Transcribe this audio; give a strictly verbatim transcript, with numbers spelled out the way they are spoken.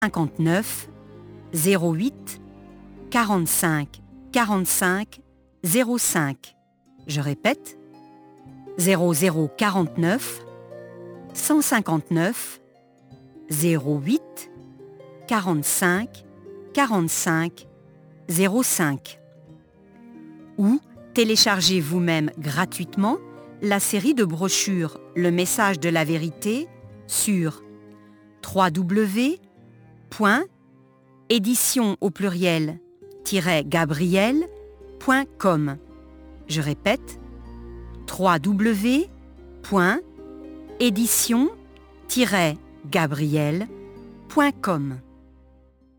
cinquante-neuf zéro huit quarante-cinq quarante-cinq zéro cinq. Je répète, zéro zéro quarante-neuf cent cinquante-neuf zéro huit quarante-cinq quarante-cinq zéro cinq. Ou téléchargez vous-même gratuitement la série de brochures Le message de la vérité sur w w w point édition au pluriel gabriel point com. Je répète, w w w point édition gabriel point com.